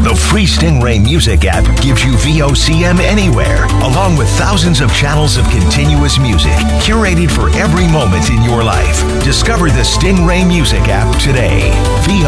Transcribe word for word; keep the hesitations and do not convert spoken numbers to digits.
The free Stingray Music app gives you V O C M anywhere, along with thousands of channels of continuous music, curated for every moment in your life. Discover the Stingray Music app today. V O